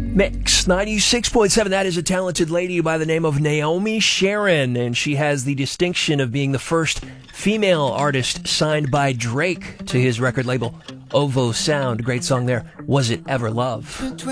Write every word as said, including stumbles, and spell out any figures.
Mix ninety-six point seven. That is a talented lady by the name of Naomi Sharon, and she has the distinction of being the first female artist signed by Drake to his record label, Ovo Sound. Great song there, Was It Ever Love?